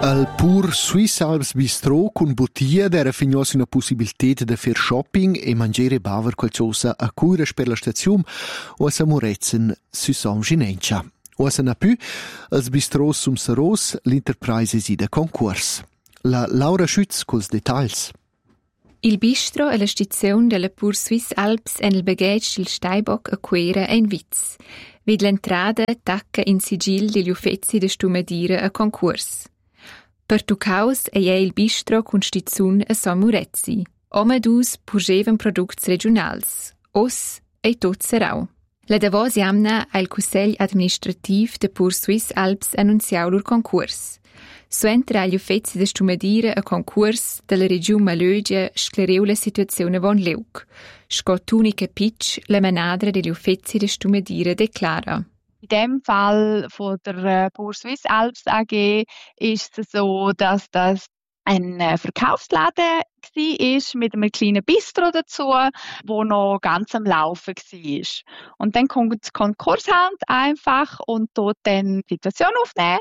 Al Pur Swiss Alps Bistro con Bottia era fignos una possibilità di fare shopping e mangiare baver qualcosa a cura per la stazione o a Samurezen su San Ginencia. O a Sanapu, als Bistros sum Saros, l'Enterprise si da concorso. La Laura Schütz cos dettagls. Il bistro e la stazione della Pur Swiss Alps en il bagage del Steinbock a Quera ein Witz. Vid l'entrada tacca in sigil degli uffezzi de stumadira a concurs. Per tu caus è il bistro con stizzun a Samurezzi. Omadus purgevan products regionals. Os e tot serau. La Davos jamna al Cussegl administrativ de Pur Swiss Alps annunziau lur concurs. Suentra agli uffezzi de stumadira a concurs della regiun Malögia sclereu la situazione von Leuc. Scott Unica Pitsch, la manadra degli uffezzi de stumadira declara. In dem Fall von der Pur Swiss Alps AG ist es so, dass das ein Verkaufsladen war mit einem kleinen Bistro dazu, wo noch ganz am Laufen war. Und dann kommt die Konkurshand einfach und dort dann die Situation aufnehmen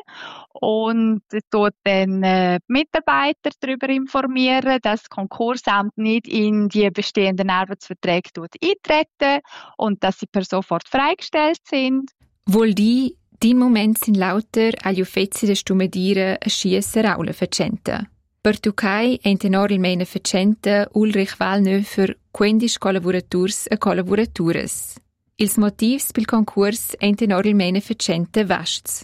und dort dann Mitarbeiter darüber informieren, dass das Konkursamt nicht in die bestehenden Arbeitsverträge eintreten und dass sie per sofort freigestellt sind. Vuol di, din moment sin lauter agli uffezzi de stumadira a schiessa raula facenta. Per Tucai ent enormena facenta Ulrich Wallnöfer 15 collaboraturs e collaboraturas. Ils motivs pil concurs ent enormena facenta vasts.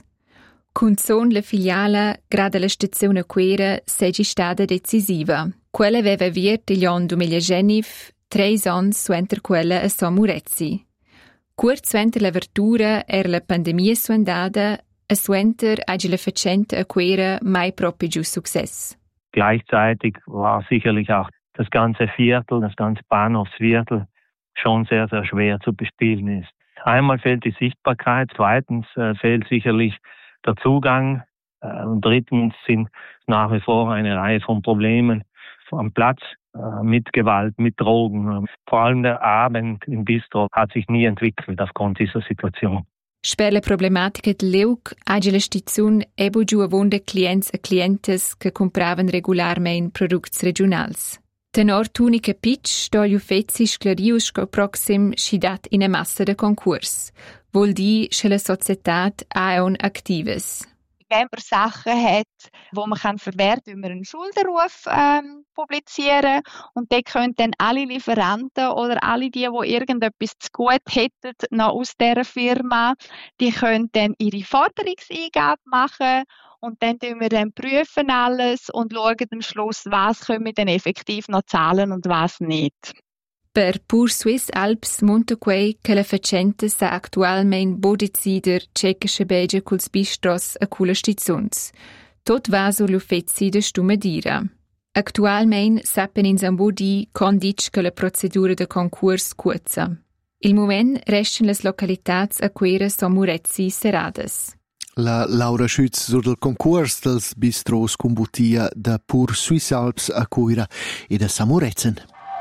Cunzon la filiala grada la stazione Quera segi stada decisiva. Quella aveva vier degli anni 2019, 3 anni suenter quella a Samurezzi. Kurz suenter l'apertura era la pandemia suandada, a suenter agi la facenta a Quera mai proprio giù success. Gleichzeitig war sicherlich auch das ganze Viertel, das ganze Bahnhofsviertel schon sehr, sehr schwer zu bespielen ist. Einmal fehlt die Sichtbarkeit, zweitens fehlt sicherlich der Zugang und drittens sind nach wie vor eine Reihe von Problemen am Platz. Mit Gewalt, mit Drogen. Vor allem der Abend im Bistro hat sich nie entwickelt aufgrund dieser Situation. Per la problematica del Leuc, agi la stazione ebo giù avonda clients e clientes che compravan regolarmein products regionals. Tenor tunica pitch sto gli uffezzi sclarius sco proxim schidat in a massa de concurs. Vuol di che la societat aeon actives. Wenn man Sachen hat, wo man verwehrt, wenn man einen Schuldenruf publizieren und dann können dann alle Lieferanten oder alle die irgendetwas zu gut hätten noch aus dieser Firma, die können dann ihre Forderungseingabe machen und dann prüfen wir alles und schauen am Schluss, was können wir dann effektiv noch zahlen und was nicht. Per Pur Swiss Alps montaquei che la facenta sa actualmein bo decider ceca beige culs bistros a cula stizuns. Tot va su l'uffezzi de stumadira. Actualmein sappen in Zambo di condic che la procedura de concurs cuozza. Il moment restan las localitats a Quera Samurezzi serades. La Laura Schütz sur del concurs dels bistros con Bottia da Pur Swiss Alps a Quera e da Samurezen.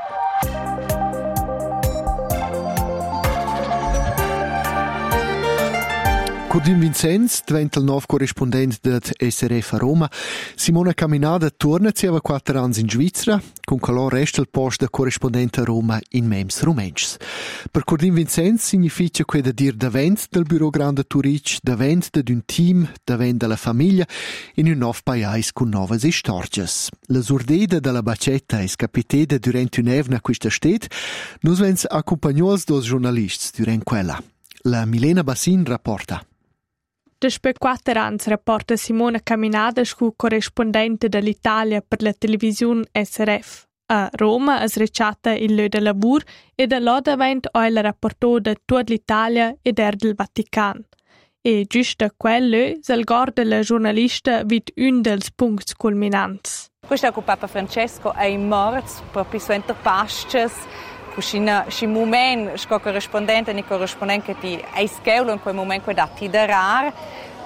Cordin Vincenz diventa il nuovo corrispondente del SRF a Roma. Simona Caminada torna a 4 anni in Svizzera, con calò resta il posto da corrispondente a Roma in Mems Rumensch. Per Cordin Vincenz significa che da dir davent del Bureau Grande Turic, davent d'un team, davent della famiglia, in un nuovo paese con nuove storie. La surdeda della bacetta è capitata durante un'evna a questa stet, nos vens accompagnati dos giornalisti durante quella. La Milena Bassin rapporta. Dopo 4 anni rapporta Simona Caminada, corrispondente dell'Italia per la televisione SRF. A Roma è srecciata il lö del lavoro e da là davant è la rapporto da tutta l'Italia e del Vatican. E giusto a quello s'al gorda la giornalista vid un dels punti culminanti. Questo è occupato Francesco è in marzo, proprio su Pasches. In moment, sco corrispondente che ti è scheulo in quel momento da ti darar.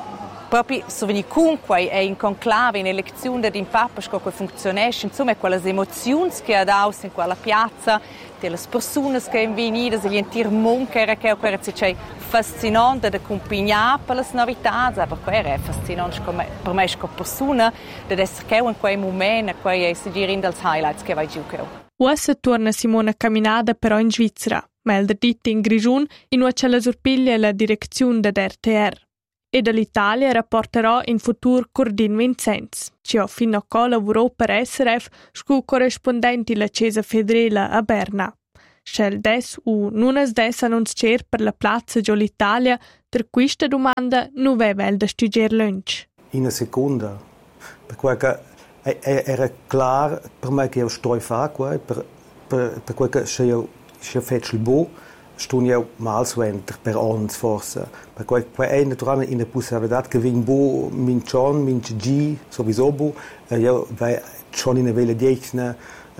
proprio se veni comunque in conclave, in elezione di Papa, che funzionesce, insomma, quelle emozioni che ha dato in quella piazza, delle persone che sono venute, gli interi mondi che è fascinante di accompagnare per le novità, perché è fascinante per me come persona, di essere in quei momenti, che si girano dei highlights che vai giù. Ora torna Simona camminata però in Svizzera, melda ditta in Grigiun, in cui la sorpiglia la direzione dell'RTR. E dall'Italia rapporterò in futuro Cordin Vincenz, che fino a qua lavorò per SRF scu corrispondenti la Chiesa Federale a Berna. Scel des u nunas des annunzier per la Piazza dell'Italia, per questa domanda non aveva da studiare lunch. In una seconda, perché era chiaro per me che io sto a fare, perché se io faccio il buon, sto io mal suenter per ons forse. Perché è naturale in la possibilità che venga buon, min G, sowieso buon, io vai schon in una vela diecna,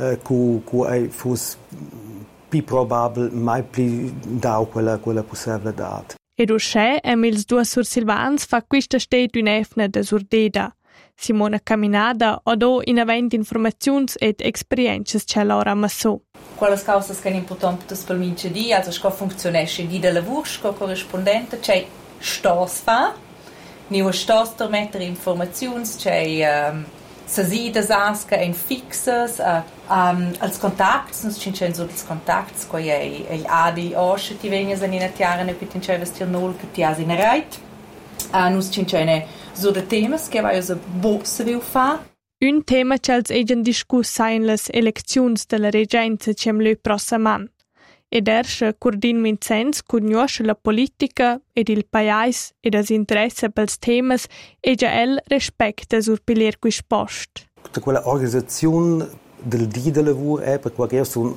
che fosse più probabile mai più da quella possibilità. Ed uscì, Emils due sur Silvans fa questa state un'efna da surdeda. Simona Caminada ha do in avent informazioni ed esperienze che l'ora amassò. Quelle cose che sono importanti per me di, also che funzionesce di del lavoro, che corrispondente, c'è stos fa, non stos per mettere informazioni, c'è sasida saska in fixes, als contacts, nos c'è so dels contacts, che è adi osce ti vengono in una tiara, ne più c'è vestir nol che ti has in reit. Nos c'è so de temas che vai so bosse viu fa. Un tema che els egen discussa in les eleczions della regenza cem lui prossaman. Ed ersche Cordin Vincenz cognosce la politica ed il pais ed as interesse pels temas e già el respecta sur pilier quis post. Quella organizzazione del di del lavoro è perché io sono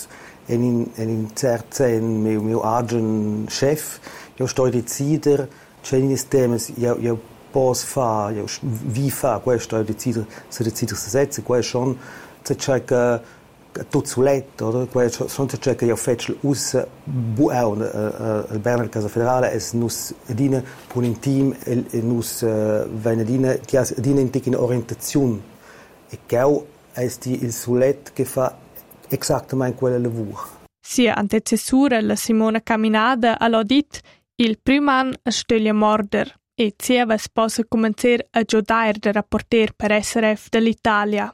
in certo mio agent chef, io sto a decidere c'è in temas io posso fare, io vi fa questo io decido se setze, qua schon c'è che tutto suletto, oder? Questo sono c'è che io faccio us buon al Berner Casa Federale es nus dine con un team e nus venedine che ha dine in orientazione e che è il sulet che fa esattamente quel lavoro. Sia antecessura la Simona Caminada ha dit il primo anno a steglia morder e zieva sposa cominciare a giocare da rapporter per SRF dell'Italia.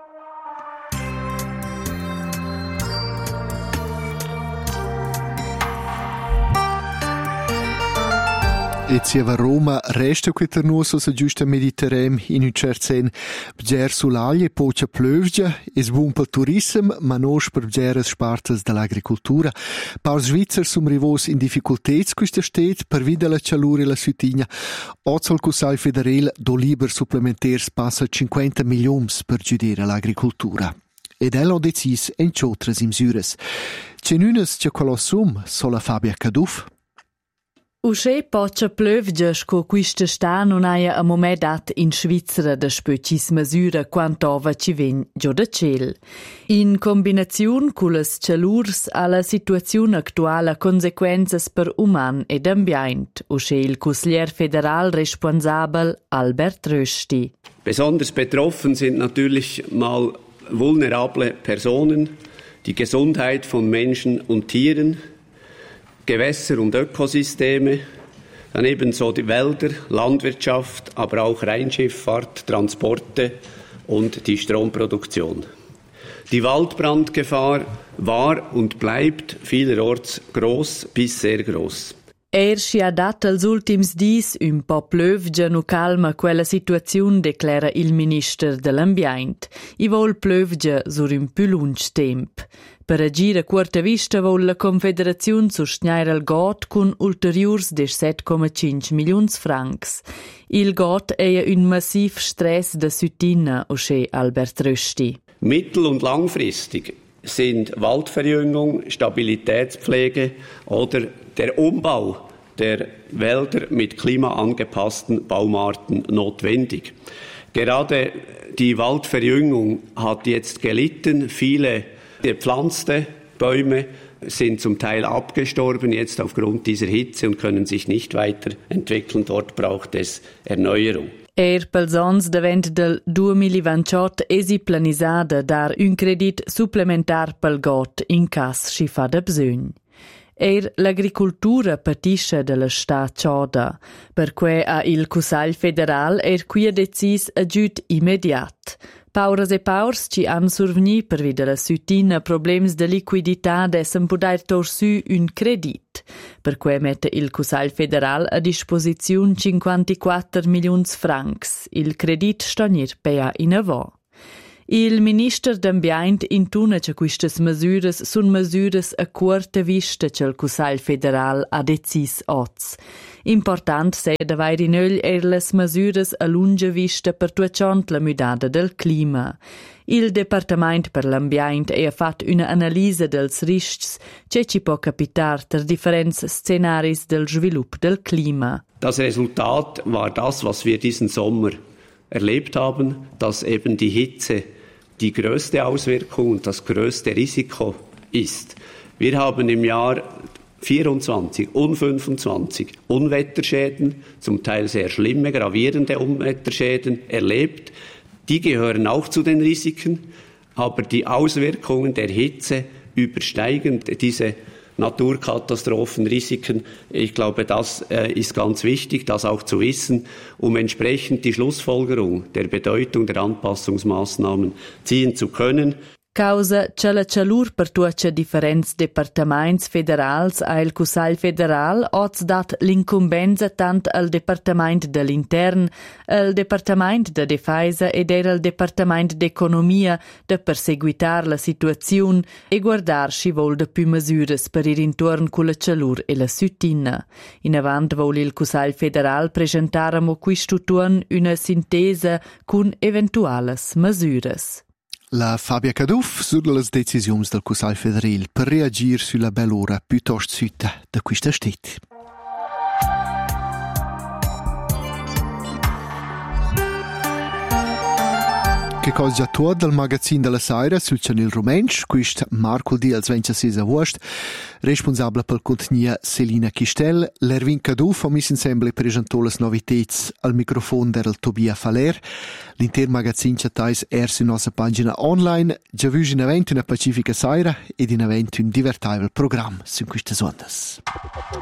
E zieva Roma resta qui per noi se giusto mediterrem in un certo sen bger sull'aglia e pocia plövgia es buon per turismo ma nos per bgeres spartas dell'agricoltura. Per Svizzera sum rivos in difficoltezza questa state per vida la calura e la sutigna. Ozol Cussai Federal do liber supplementers passa 50 milioni per giudere l'agricoltura. Ed ella ha deciso in ciotras imsures. C'è nunes c'è quello sum sola Fabia Caduff. Usce pocia plövgia sco quista sta non aia a moment dat in Svizzera da spöcis mesura quantova ci ven giò da ciel. In combinazione con las calurs alla situazione attuale consequenze per uman ed ambient, usce il Consiglier federal responsabel Albert Rösti. Besonders betroffen sind natürlich mal vulnerable Personen, die Gesundheit von Menschen und Tieren, Gewässer und Ökosysteme, dann ebenso die Wälder, Landwirtschaft, aber auch Rheinschifffahrt, Transporte und die Stromproduktion. Die Waldbrandgefahr war und bleibt vielerorts groß bis sehr groß. Si ha dat als ultims dis un po' plövgia no calma quella situazione, declara il Minister dell'Ambient. I vol plövgia sur un più lunch temp. Per agire a quarta vista vol la Confederazione sosteniere il GOT con ulteriors de 7,5 milioni francs. Il GOT è un massiv stress da Südina, osce Albert Rösti. Mittel- und langfristig sind Waldverjüngung, Stabilitätspflege oder der Umbau der Wälder mit klimaangepassten Baumarten notwendig. Gerade die Waldverjüngung hat jetzt gelitten. Viele gepflanzte Bäume sind zum Teil abgestorben jetzt aufgrund dieser Hitze und können sich nicht weiterentwickeln. Dort braucht es Erneuerung. Pels ons davent del 2028 esi planisada dar un credit supplementar pel got in cas si fa da bsögn. L'agricultura patisce della sta cioda, perque a il Cussagl federal qui decis aggiut immediat. Pauras e paurs ci han survegni per via della sutina problems de liquidità dessen podair torsù un credit, perque mette il Cussagl federal a disposizione 54 milions francs. Il credit stonier pea in avò. Il minister d'Ambient intuna che quistas mesures sun mesures a curta vista che il Cussagl federal ha decis oz. Important sei davai rinögl les mesures a lunga vista per tuachont la mudada del clima. Il Departament per l'Ambient ha fatto una analisi dels riscs che ci può capitar ter differents scenaris del svilupp del Klima. Das Resultat war das, was wir diesen Sommer erlebt haben, dass eben die Hitze die größte Auswirkung und das größte Risiko ist. Wir haben im Jahr 24 und 25 Unwetterschäden, zum Teil sehr schlimme, gravierende Unwetterschäden erlebt. Die gehören auch zu den Risiken, aber die Auswirkungen der Hitze übersteigen diese Naturkatastrophenrisiken. Ich glaube, das ist ganz wichtig, das auch zu wissen, um entsprechend die Schlussfolgerung der Bedeutung der Anpassungsmaßnahmen ziehen zu können. Causa che la calur per tuace differents departaments federals a il Cussagl federal oz dat l'incumbenza tant al Departament dell'Intern, al Departament de Defesa ed era il Departament d'Economia de perseguitar la situazione e guardar si vol de più mesures per ir intorn cu la calur e la sutina. In avant vol il Cussagl federal presentaramo quist'utuorn una sintesa cun eventuales mesures. La Fabia Caduff sulle decisioni del Cussagl federal per reagire sulla bell'ora piuttosto sütta da questa stette. Che cosa già tu dal magazzino della Saira sul Channel Rumensch, questo mercoledì al 26 agosto, responsabile per il contenuto Selina Chistel, l'Erwin Caduff ha messo insieme e presentato le novità al microfono del Tobia Faller. L'intero magazzino c'è su nostra pagina online, già visto in evento una Pacifica Saira ed in evento un divertibile programma su queste onde.